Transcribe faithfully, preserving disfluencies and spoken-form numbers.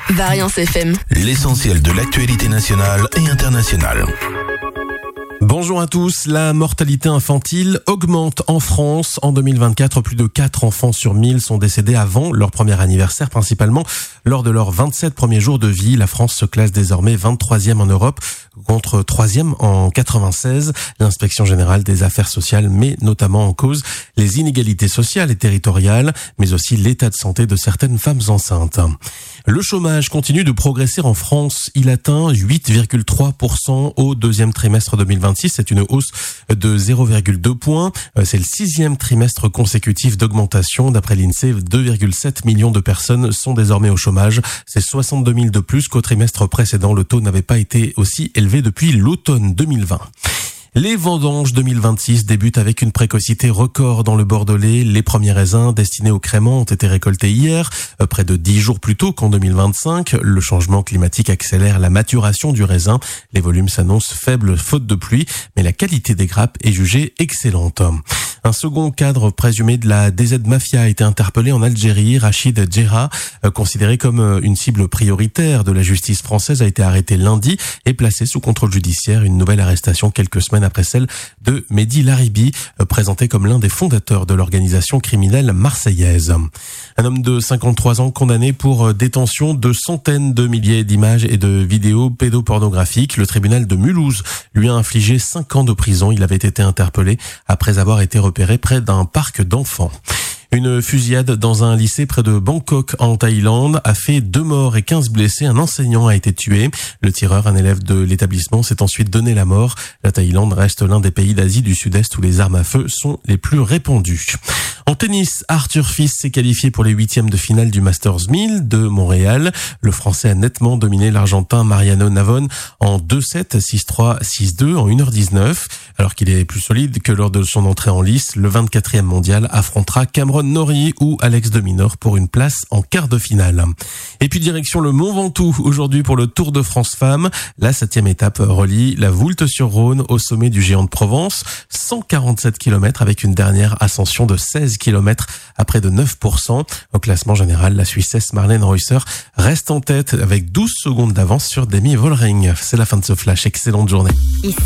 Variance F M. L'essentiel de l'actualité nationale et internationale. Bonjour à tous. La mortalité infantile augmente en France. En deux mille vingt-quatre, plus de quatre enfants sur mille sont décédés avant leur premier anniversaire, principalement lors de leurs vingt-sept premiers jours de vie. La France se classe désormais vingt-troisième en Europe, contre troisième en quatre-vingt-seize. L'inspection générale des affaires sociales met notamment en cause les inégalités sociales et territoriales, mais aussi l'état de santé de certaines femmes enceintes. Le chômage continue de progresser en France. Il atteint huit virgule trois pour cent au deuxième trimestre deux mille vingt-six. C'est une hausse de zéro virgule deux points. C'est le sixième trimestre consécutif d'augmentation. D'après l'INSEE, deux virgule sept millions de personnes sont désormais au chômage. C'est soixante-deux mille de plus qu'au trimestre précédent. Le taux n'avait pas été aussi élevé depuis l'automne deux mille vingt. Les vendanges deux mille vingt-six débutent avec une précocité record dans le Bordelais. Les premiers raisins destinés au crément ont été récoltés hier, près de dix jours plus tôt qu'en deux mille vingt-cinq. Le changement climatique accélère la maturation du raisin. Les volumes s'annoncent faibles faute de pluie, mais la qualité des grappes est jugée excellente. Un second cadre présumé de la D Z Mafia a été interpellé en Algérie. Rachid Djerra, considéré comme une cible prioritaire de la justice française, a été arrêté lundi et placé sous contrôle judiciaire. Une nouvelle arrestation quelques semaines après celle de Mehdi Laribi, présenté comme l'un des fondateurs de l'organisation criminelle marseillaise. Un homme de cinquante-trois ans condamné pour détention de centaines de milliers d'images et de vidéos pédopornographiques. Le tribunal de Mulhouse lui a infligé cinq ans de prison. Il avait été interpellé après avoir été repéré près d'un parc d'enfants. Une fusillade dans un lycée près de Bangkok en Thaïlande a fait deux morts et quinze blessés. Un enseignant a été tué. Le tireur, un élève de l'établissement, s'est ensuite donné la mort. La Thaïlande reste l'un des pays d'Asie du Sud-Est où les armes à feu sont les plus répandues. En tennis, Arthur Fils s'est qualifié pour les huitièmes de finale du Masters mille de Montréal. Le Français a nettement dominé l'Argentin Mariano Navon en deux sept, six trois, six deux en une heure dix-neuf. Alors qu'il est plus solide que lors de son entrée en lice, le vingt-quatrième mondial affrontera Cameron Norrie ou Alex de Minaur pour une place en quart de finale. Et puis direction le Mont Ventoux aujourd'hui pour le Tour de France Femmes. La septième étape relie la Voulte-sur-Rhône au sommet du Géant de Provence. cent quarante-sept kilomètres avec une dernière ascension de seize kilomètres à près de neuf pour cent. Au classement général, la Suissesse Marlène Reusser reste en tête avec douze secondes d'avance sur Demi Vollering. C'est la fin de ce flash. Excellente journée.